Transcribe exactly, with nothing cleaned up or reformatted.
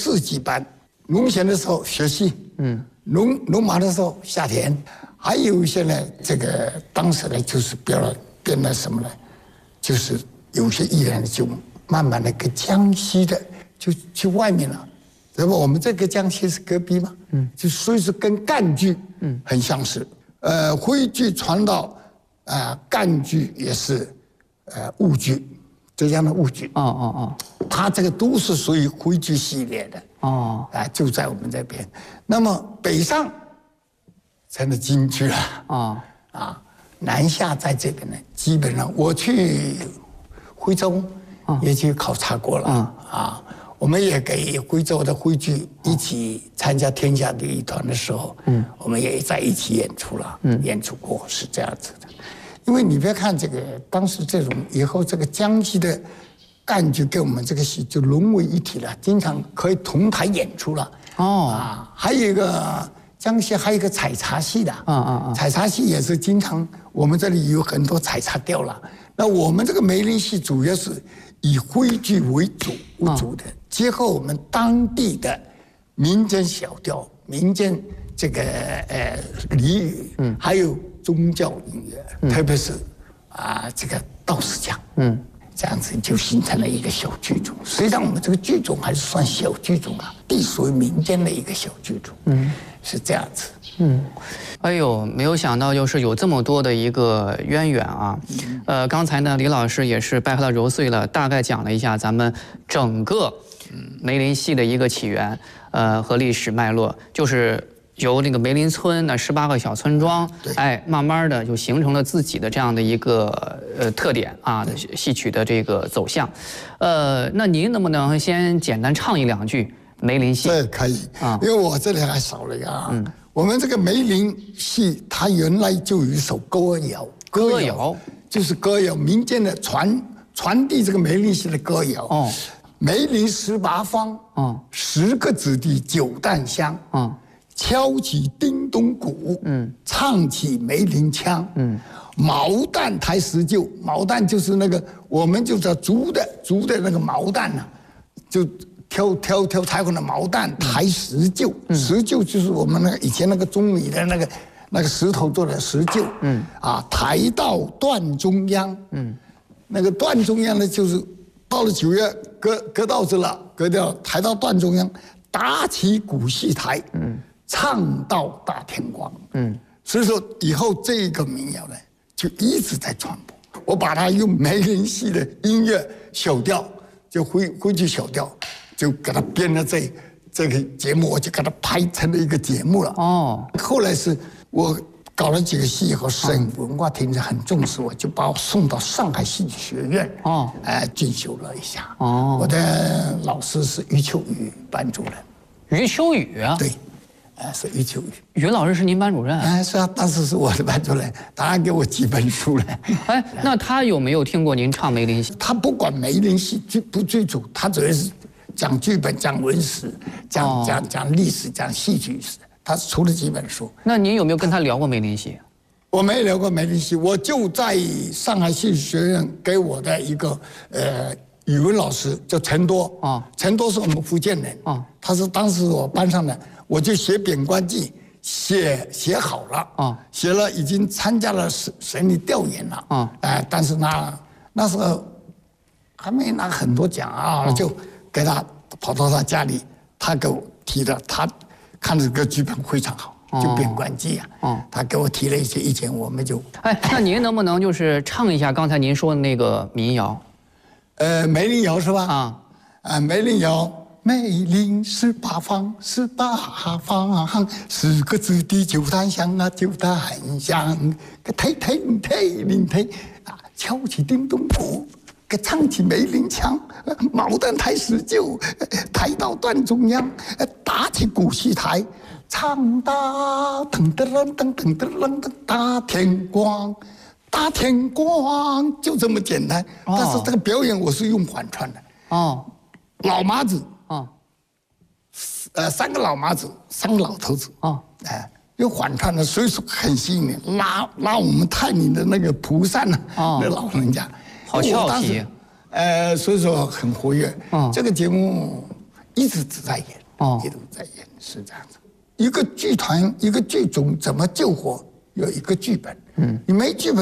四季班，农闲的时候学戏，嗯，农农忙的时候下田，还有一些呢，这个当时呢就是变了变了什么呢？就是有些艺人就慢慢的跟江西的就去外面了。那么我们这个江西是隔壁嘛，嗯，就所以说跟赣剧嗯很相似，呃，徽剧传到啊、呃、赣剧也是呃豫剧，浙江的豫剧， 哦哦哦， 它这个都是属于徽剧系列的，哦，啊、呃、就在我们这边。那么北上成了京剧了，哦，啊，南下在这边呢，基本上我去徽州也去考察过了，哦、啊。我们也给徽州的徽剧一起参加天下第一团的时候，嗯，我们也在一起演出了，嗯，演出过是这样子的。因为你别看这个当时这种以后这个江西的赣剧跟我们这个戏就融为一体了，经常可以同台演出了。哦，啊，还有一个江西还有一个采茶戏的，啊啊啊，采茶戏也是经常我们这里有很多采茶调了。那我们这个梅林戏主要是以徽剧为主为主的。哦，结合我们当地的民间小调、民间这个呃俚语，嗯，还有宗教音乐，嗯、特别是啊这个道士讲，嗯，这样子就形成了一个小剧种。实际上我们这个剧种还是算小剧种啊，隶属于民间的一个小剧种，嗯，是这样子。 嗯，哎呦，没有想到就是有这么多的一个渊源啊。嗯、呃，刚才呢，李老师也是掰开了揉碎了，大概讲了一下咱们整个梅林戏的一个起源，呃和历史脉络，就是由那个梅林村那十八个小村庄，哎，慢慢的就形成了自己的这样的一个呃特点啊，戏曲的这个走向。呃，那您能不能先简单唱一两句梅林戏？ 这可以啊，因为我这里还少了一个啊。嗯，我们这个梅林戏，它原来就有一首歌谣， 歌谣就是歌谣，民间的传传递这个梅林戏的歌谣。哦。梅林十八方，嗯，十个子弟九旦香，嗯，敲起叮咚鼓，嗯，唱起梅林腔，嗯，毛旦抬石臼，毛旦就是那个我们就叫竹的竹的那个毛旦呐、啊，就挑挑挑柴火的毛旦抬石臼，嗯、石臼就是我们那个以前那个钟米的那个那个石头做的石臼，嗯，啊，抬到段中央，嗯，那个段中央呢就是。到了九月，割割稻子了，割掉抬到段中央，打起鼓戏台，嗯，唱到大天光，嗯，所以说以后这个民谣呢，就一直在传播。我把它用梅林戏的音乐小调，就徽徽剧小调，就给它编了这这个节目，我就给它拍成了一个节目了。哦，后来是我。搞了几个戏以后，省文化厅很重视我，就把我送到上海戏剧学院哦，呃，进修了一下。哦，我的老师是余秋雨班主任。 余秋雨啊？ 对，呃，是余秋雨。 余老师是您班主任？ 哎，是啊，当时是我的班主任，他还给我几本书了。 哎，那他有没有听过您唱梅林戏？ 他不管梅林戏剧不剧组，他主要是讲剧本、讲文史、讲、哦、讲讲历史、讲戏剧史。他出了几本书。 那您有没有跟他聊过梅林戏？ 我没聊过梅林戏，我就在上海戏剧学院给我的一个呃语文老师叫陈多啊，哦、陈多是我们福建人啊，哦、他是当时我班上的，我就写贬官记，写写好了啊，哦、写了已经参加了省省里调研了啊，哎、呃，但是呢那时候还没拿很多奖啊，哦、就给他跑到他家里，他给我提的他。看这个剧本非常好，就《贬官记》啊，哦、他给我提了一些意见，我们就哎，那您能不能就是唱一下刚才您说的那个民谣？ 呃，梅林谣是吧？啊，啊，梅林谣，梅林十八方，十八方，十个子弟九旦香啊，九旦香，个推推推林推啊，敲起叮咚鼓。给唱起梅林腔，毛旦抬石臼，抬到段中央，打起鼓戏台，唱到噔噔噔噔噔噔噔大天光，大天光就这么简单。哦、但是这个表演我是用反串的。哦，老麻子，哦，呃，三个老麻子，三个老头子，哦，哎、呃，用反串的，所以说很吸引人，拉拉我们泰宁的那个蒲扇呢，哦、那老人家。 好俏皮， 呃，所以说很活跃。嗯，这个节目一直只在演， 哦一直在演，是这样子。一个剧团、一个剧种怎么救活，有一个剧本。嗯，你没剧本。